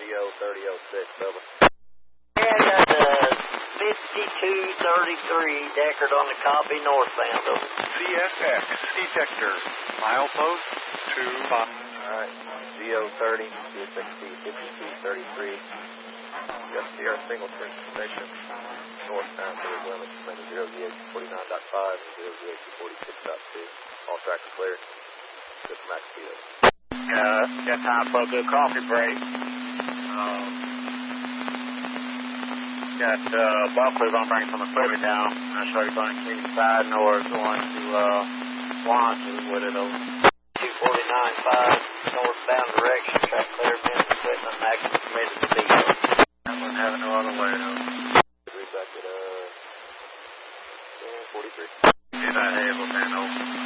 CO3006, over. Yeah, I got 5233 Deckard on the copy, northbound, over. CSX, detector, milepost 25. Alright, CO30, CSXT 5233. Just here, single turn station, northbound to the limits, between 0VH49.5 and 0VH46.2. All tracks clear. Good max speed. Got time for a good coffee break. Got Buckley's going to bring some equipment down. I'm not sure he's going to keep side nor going to launches with it over. 249.5 northbound direction, track clear, men equipment, maximum permitted speed. I wouldn't have no other way though. Back at 43. Get that Hazelton over.